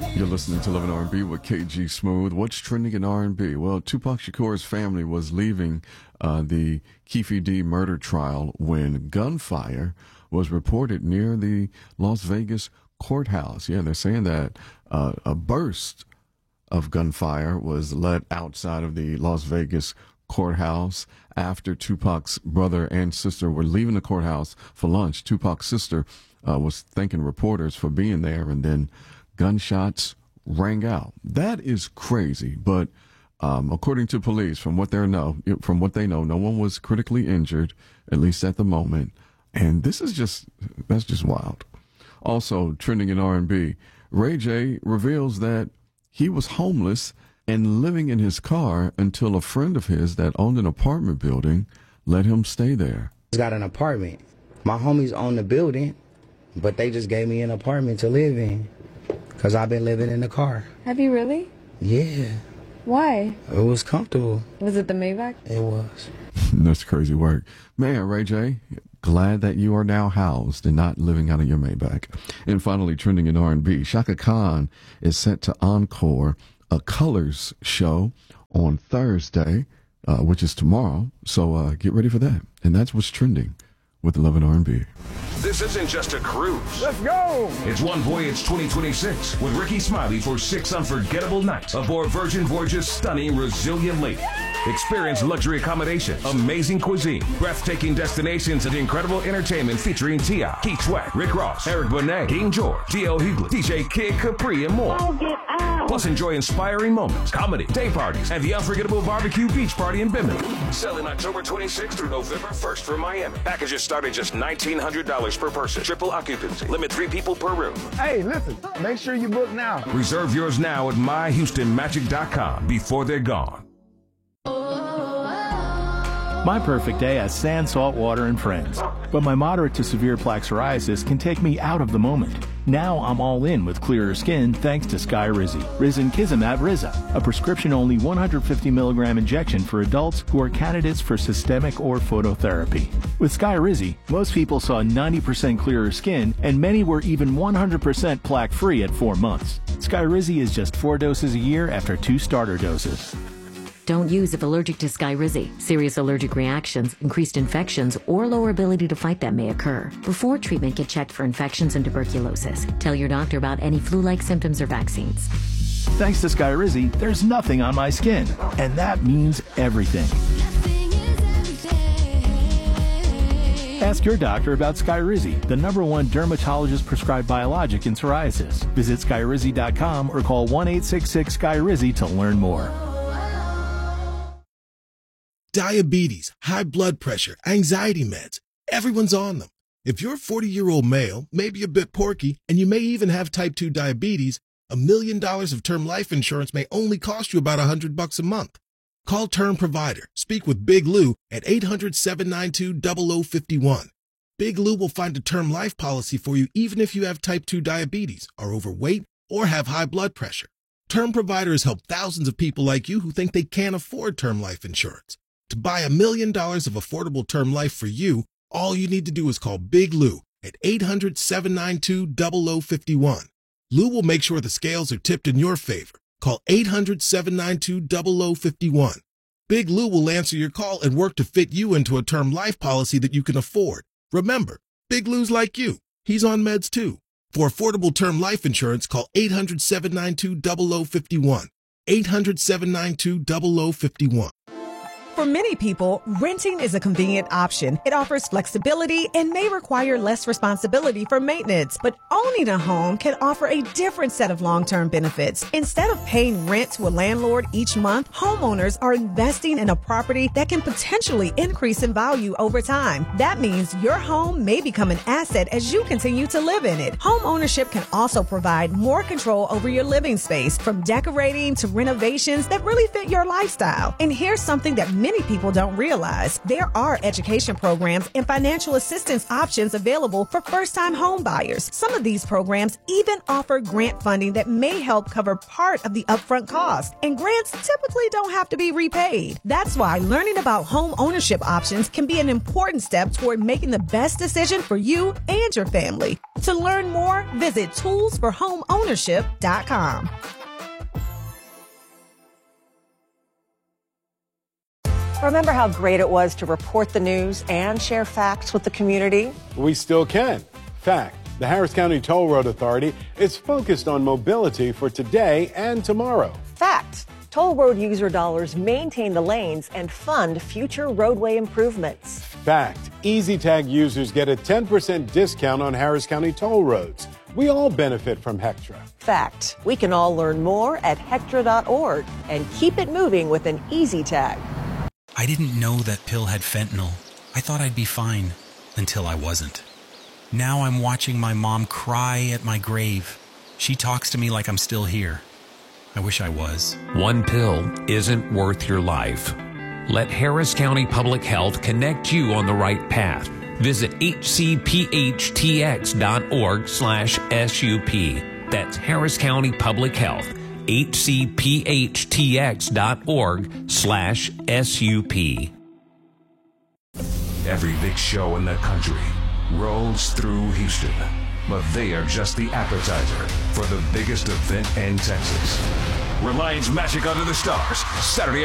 You're listening to Love and R&B with KG Smooth. What's trending in R&B? Well, Tupac Shakur's family was leaving the Keffe D murder trial when gunfire was reported near the Las Vegas courthouse. Yeah, they're saying that a burst of gunfire was let outside of the Las Vegas courthouse after Tupac's brother and sister were leaving the courthouse for lunch. Tupac's sister was thanking reporters for being there, and then gunshots rang out. That is crazy, but according to police, from what they know, no one was critically injured, at least at the moment. And that's just wild. Also trending in R&B, Ray J reveals that he was homeless and living in his car until a friend of his that owned an apartment building let him stay there. He's got an apartment. My homies own the building, but they just gave me an apartment to live in because I've been living in the car. Have you really? Yeah. Why? It was comfortable. Was it the Maybach? It was. That's crazy work. Man, Ray J, glad that you are now housed and not living out of your Maybach. And finally, trending in R&B, Chaka Khan is set to encore a Colors show on Thursday, which is tomorrow. So get ready for that. And that's what's trending with Love and R&B. This isn't just a cruise. Let's go! It's One Voyage 2026 with Ricky Smiley for 6 unforgettable nights aboard Virgin Voyage's stunning Resilient Lake. Experience luxury accommodation, amazing cuisine, breathtaking destinations, and incredible entertainment featuring T.I., Keith Sweat, Rick Ross, Eric Benet, King George, D.L. Hughley, DJ Kid Capri, and more. Plus, enjoy inspiring moments, comedy, day parties, and the unforgettable barbecue beach party in Bimini. Selling October 26th through November 1st for Miami. Packages start at just $1,900 per person. Triple occupancy. Limit 3 people per room. Hey, listen, make sure you book now. Reserve yours now at myhoustonmagic.com before they're gone. My perfect day has sand, salt water, and friends. But my moderate to severe plaque psoriasis can take me out of the moment. Now I'm all in with clearer skin thanks to Skyrizi. Risankizumab Riza, a prescription-only 150 milligram injection for adults who are candidates for systemic or phototherapy. With Skyrizi, most people saw 90% clearer skin, and many were even 100% plaque-free at 4 months. Skyrizi is just 4 doses a year after 2 starter doses. Don't use if allergic to Skyrizi. Serious allergic reactions, increased infections, or lower ability to fight them may occur. Before treatment, get checked for infections and tuberculosis. Tell your doctor about any flu-like symptoms or vaccines. Thanks to Skyrizi, there's nothing on my skin, and that means everything. Ask your doctor about Skyrizi, the #1 dermatologist-prescribed biologic in psoriasis. Visit Skyrizi.com or call 1-866-SKYRIZI to learn more. Diabetes, high blood pressure, anxiety meds. Everyone's on them. If you're a 40-year-old male, maybe a bit porky, and you may even have type 2 diabetes, $1 million of term life insurance may only cost you about $100 a month. Call Term Provider. Speak with Big Lou at 800-792-0051. Big Lou will find a term life policy for you even if you have type 2 diabetes, are overweight, or have high blood pressure. Term Provider has helped thousands of people like you who think they can't afford term life insurance. To buy $1 million of affordable term life for you, all you need to do is call Big Lou at 800-792-0051. Lou will make sure the scales are tipped in your favor. Call 800-792-0051. Big Lou will answer your call and work to fit you into a term life policy that you can afford. Remember, Big Lou's like you. He's on meds too. For affordable term life insurance, call 800-792-0051. 800-792-0051. For many people, renting is a convenient option. It offers flexibility and may require less responsibility for maintenance. But owning a home can offer a different set of long-term benefits. Instead of paying rent to a landlord each month, homeowners are investing in a property that can potentially increase in value over time. That means your home may become an asset as you continue to live in it. Home ownership can also provide more control over your living space, from decorating to renovations that really fit your lifestyle. And here's something that many many people don't realize. There are education programs and financial assistance options available for first-time home buyers. Some of these programs even offer grant funding that may help cover part of the upfront cost. And grants typically don't have to be repaid. That's why learning about home ownership options can be an important step toward making the best decision for you and your family. To learn more, visit toolsforhomeownership.com. Remember how great it was to report the news and share facts with the community? We still can. Fact, the Harris County Toll Road Authority is focused on mobility for today and tomorrow. Fact, toll road user dollars maintain the lanes and fund future roadway improvements. Fact, EasyTag users get a 10% discount on Harris County toll roads. We all benefit from Hectra. Fact, we can all learn more at Hectra.org and keep it moving with an EasyTag. I didn't know that pill had fentanyl. I thought I'd be fine until I wasn't. Now I'm watching my mom cry at my grave. She talks to me like I'm still here. I wish I was. One pill isn't worth your life. Let Harris County Public Health connect you on the right path. Visit hcphtx.org/SUP. That's Harris County Public Health. hcphtx.org/SUP. Every big show in the country rolls through Houston, but they are just the appetizer for the biggest event in Texas. Reliance Magic Under the Stars, Saturday